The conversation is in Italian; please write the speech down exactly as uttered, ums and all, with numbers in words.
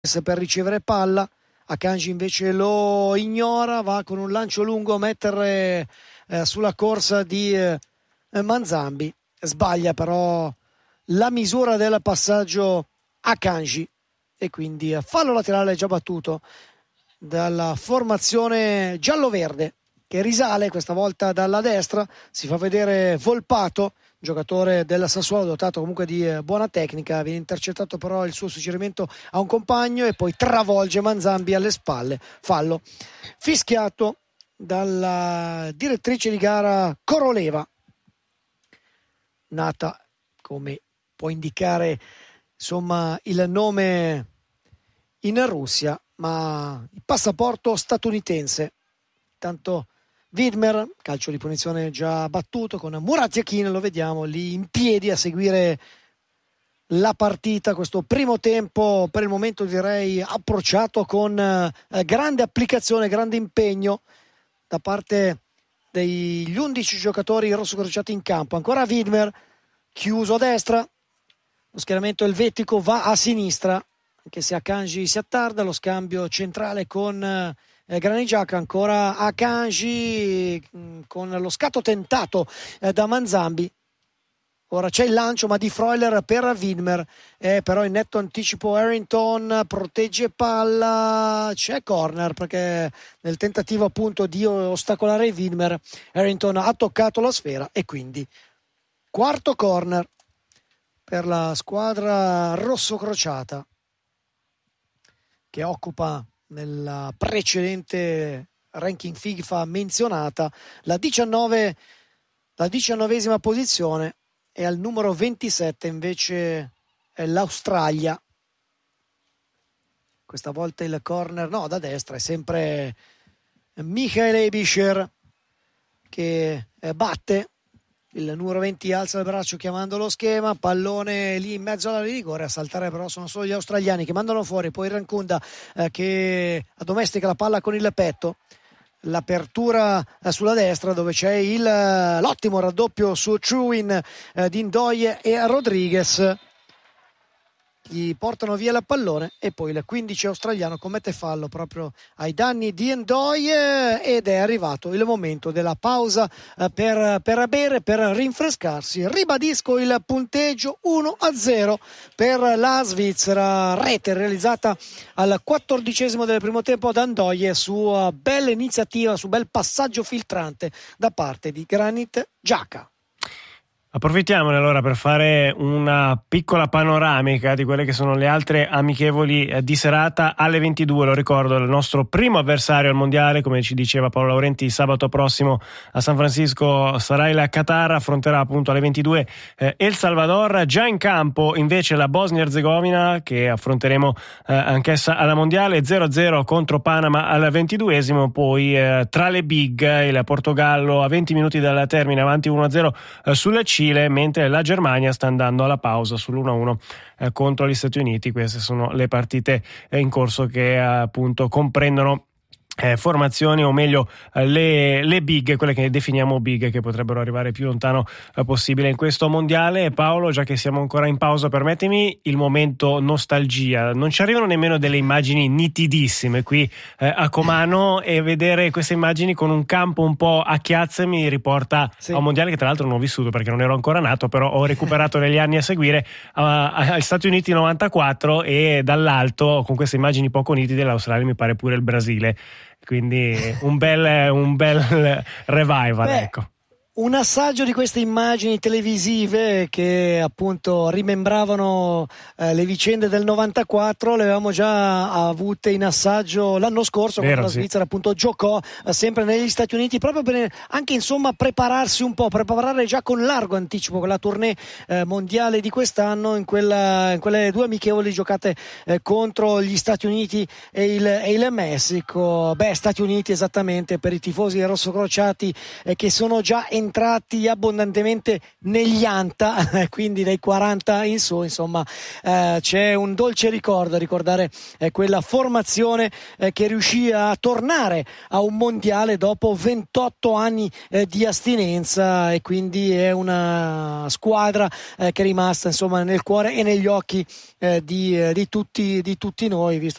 per ricevere palla. Akanji invece lo ignora, va con un lancio lungo a mettere eh, sulla corsa di eh, Manzambi, sbaglia però la misura del passaggio Akanji e quindi fallo laterale già battuto dalla formazione giallo-verde, che risale questa volta dalla destra. Si fa vedere Volpato, giocatore del Sassuolo, dotato comunque di buona tecnica. Viene intercettato però il suo suggerimento a un compagno e poi travolge Manzambi alle spalle. Fallo fischiato dalla direttrice di gara Koroleva, nata, come può indicare insomma il nome, in Russia, ma il passaporto statunitense. Tanto Widmer, calcio di punizione già battuto con Murat Yakin, lo vediamo lì in piedi a seguire la partita. Questo primo tempo per il momento direi approcciato con eh, grande applicazione, grande impegno da parte degli undici giocatori rossocrociati in campo. Ancora Widmer, chiuso a destra, lo schieramento elvetico va a sinistra, anche se Akanji si attarda. Lo scambio centrale con eh, Granit Xhaka, ancora Akanji mh, con lo scatto tentato eh, da Manzambi. Ora c'è il lancio ma di Freuler per Widmer, eh, però in netto anticipo Harrington, protegge palla, c'è corner perché nel tentativo appunto di ostacolare Widmer Harrington ha toccato la sfera e quindi quarto corner per la squadra rossocrociata, che occupa nella precedente ranking FIFA menzionata la diciannove, la diciannovesima posizione, e al numero ventisette invece è l'Australia. Questa volta il corner no, da destra è sempre Michael Ebischer che batte. Il numero venti alza il braccio chiamando lo schema, pallone lì in mezzo alla rigore. A saltare però sono solo gli australiani che mandano fuori, poi Rankunda eh, che addomestica la palla con il petto. L'apertura eh, sulla destra dove c'è il, l'ottimo raddoppio su Truin eh, di Ndoye e Rodriguez. Gli portano via il pallone e poi il quindici australiano commette fallo proprio ai danni di Ndoye ed è arrivato il momento della pausa eh, per, per bere, per rinfrescarsi. Ribadisco il punteggio uno a zero per la Svizzera, rete realizzata al quattordicesimo del primo tempo da Ndoye su uh, bella iniziativa, su bel passaggio filtrante da parte di Granit Xhaka. Approfittiamone allora per fare una piccola panoramica di quelle che sono le altre amichevoli di serata. Alle ventidue, lo ricordo, il nostro primo avversario al mondiale, come ci diceva Paolo Laurenti, sabato prossimo a San Francisco sarà il Qatar, affronterà appunto alle ventidue eh, El Salvador. Già in campo invece la Bosnia-Herzegovina, che affronteremo eh, anch'essa alla mondiale, zero a zero contro Panama al ventiduesimo. Poi eh, tra le big il Portogallo a venti minuti dal termine avanti uno a zero eh, sulla Cile, mentre la Germania sta andando alla pausa sull'uno a uno eh, contro gli Stati Uniti. Queste sono le partite eh, in corso che eh, appunto comprendono Eh, formazioni, o meglio eh, le, le big, quelle che definiamo big, che potrebbero arrivare più lontano eh, possibile in questo mondiale. Paolo, già che siamo ancora in pausa, permettimi il momento nostalgia. Non ci arrivano nemmeno delle immagini nitidissime qui eh, a Comano, e vedere queste immagini con un campo un po' a chiazze mi riporta sì. a un mondiale che tra l'altro non ho vissuto perché non ero ancora nato, però ho recuperato negli anni a seguire agli Stati Uniti novantaquattro, e dall'alto con queste immagini poco nitide l'Australia mi pare pure il Brasile. Quindi un bel, un bel revival. Beh, ecco. Un assaggio di queste immagini televisive che appunto rimembravano eh, le vicende del novantaquattro le avevamo già avute in assaggio l'anno scorso, quando la Svizzera sì. appunto giocò eh, sempre negli Stati Uniti, proprio per anche insomma prepararsi un po', preparare già con largo anticipo quella tournée eh, mondiale di quest'anno, in, quella, in quelle due amichevoli giocate eh, contro gli Stati Uniti e il, e il Messico. Beh, Stati Uniti esattamente, per i tifosi rossocrociati eh, che sono già entrati entrati abbondantemente negli anta, quindi dai quaranta in su, insomma eh, c'è un dolce ricordo a ricordare eh, quella formazione eh, che riuscì a tornare a un mondiale dopo ventotto anni eh, di astinenza, e quindi è una squadra eh, che è rimasta insomma nel cuore e negli occhi eh, di, eh, di tutti di tutti noi, visto